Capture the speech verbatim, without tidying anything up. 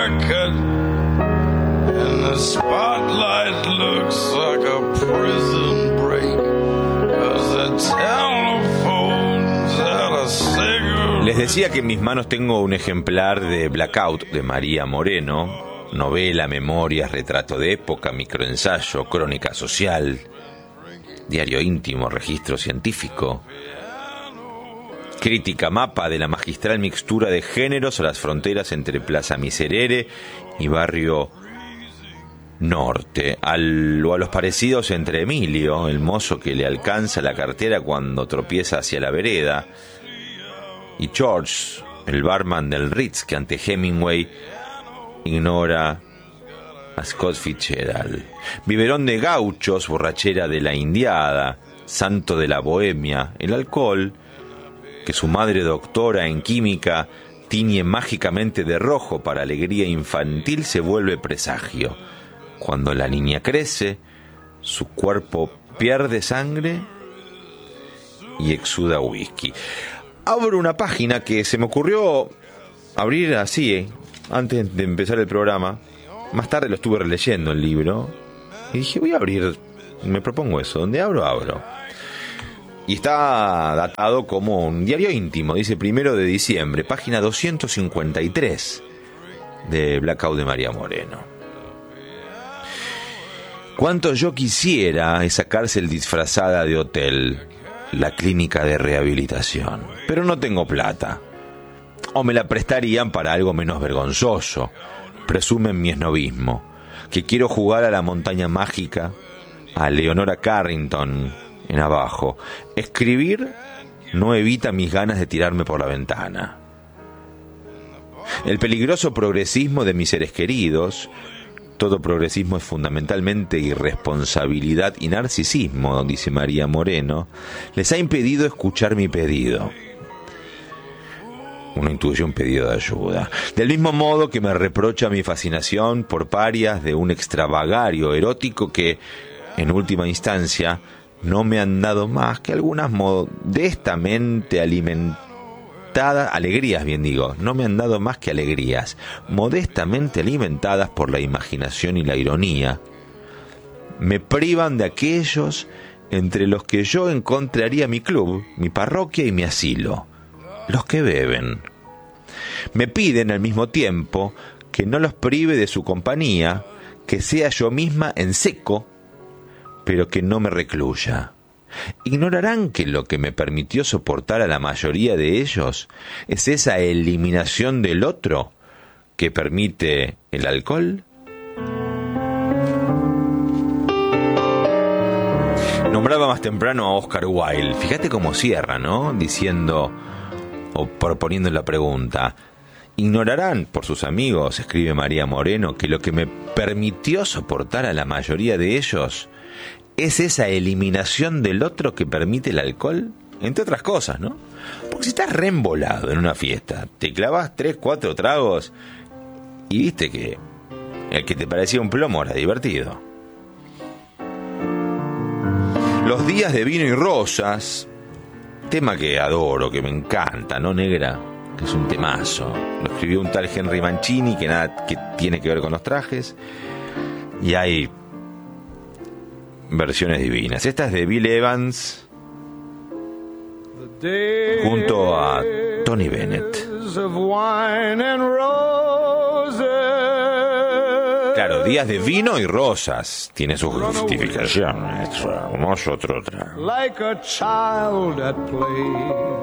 haircut, and the spotlight looks like a prison break, 'cause the telephone's at a cigarette. Les decía que en mis manos tengo un ejemplar de Blackout de María Moreno, novela, memorias, retrato de época, microensayo, crónica social, diario íntimo, registro científico, crítica mapa de la magistral mixtura de géneros a las fronteras entre Plaza Miserere y Barrio Norte, al, o a los parecidos entre Emilio, el mozo que le alcanza la cartera cuando tropieza hacia la vereda, y George, el barman del Ritz, que ante Hemingway ignora a Scott Fitzgerald. Biberón de gauchos, borrachera de la indiada, santo de la bohemia, el alcohol, que su madre doctora en química tiñe mágicamente de rojo para alegría infantil, se vuelve presagio. Cuando la niña crece, su cuerpo pierde sangre y exuda whisky. Abro una página que se me ocurrió abrir así, eh, antes de empezar el programa. Más tarde lo estuve releyendo el libro y dije, voy a abrir, me propongo eso, donde abro, abro. Y está datado como un diario íntimo, dice primero de diciembre, página doscientos cincuenta y tres de Blackout de María Moreno. Cuánto yo quisiera esa cárcel disfrazada de hotel, la clínica de rehabilitación, pero no tengo plata. O me la prestarían para algo menos vergonzoso. Presumen mi esnobismo, que quiero jugar a la montaña mágica, a Leonora Carrington en abajo. Escribir no evita mis ganas de tirarme por la ventana. El peligroso progresismo de mis seres queridos, todo progresismo es fundamentalmente irresponsabilidad y narcisismo, dice María Moreno, les ha impedido escuchar mi pedido. Una intuición, pedido de ayuda. Del mismo modo que me reprocha mi fascinación por parias de un extravagario erótico que, en última instancia, no me han dado más que algunas modestamente alimentadas, alegrías, bien digo, no me han dado más que alegrías, modestamente alimentadas por la imaginación y la ironía. Me privan de aquellos entre los que yo encontraría mi club, mi parroquia y mi asilo. Los que beben. Me piden al mismo tiempo que no los prive de su compañía, que sea yo misma en seco, pero que no me recluya. ¿Ignorarán que lo que me permitió soportar a la mayoría de ellos es esa eliminación del otro que permite el alcohol? Nombraba más temprano a Oscar Wilde. Fíjate cómo cierra, ¿no? Diciendo, o proponiendo la pregunta, ¿ignorarán por sus amigos, escribe María Moreno, que lo que me permitió soportar a la mayoría de ellos es esa eliminación del otro que permite el alcohol? Entre otras cosas, ¿no? Porque si estás reembolado en una fiesta, te clavas tres, cuatro tragos y viste que el que te parecía un plomo era divertido. Los días de vino y rosas, tema que adoro, que me encanta, ¿no, negra? Que es un temazo. Lo escribió un tal Henry Mancini, que nada que tiene que ver con los trajes. Y hay versiones divinas. Esta es de Bill Evans junto a Tony Bennett. Claro, días de vino y rosas. Tiene sus justificaciones. Uno otro, otra.